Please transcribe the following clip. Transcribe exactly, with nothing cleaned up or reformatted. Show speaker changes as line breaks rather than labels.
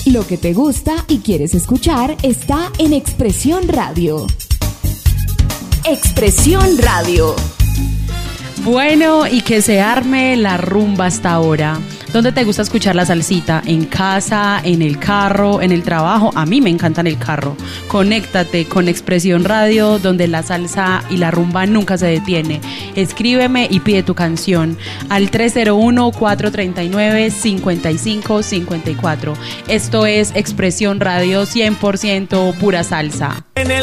Lo que te gusta y quieres escuchar está en Expresión Radio. Expresión Radio.
Bueno, y que se arme la rumba hasta ahora. ¿Dónde te gusta escuchar la salsita? ¿En casa, en el carro, en el trabajo? A mí me encanta en el carro. Conéctate con Expresión Radio, donde la salsa y la rumba nunca se detiene. Escríbeme y pide tu canción al tres cero uno, cuatro tres nueve, cinco cinco cinco cuatro. Esto es Expresión Radio, cien por ciento pura salsa.
En el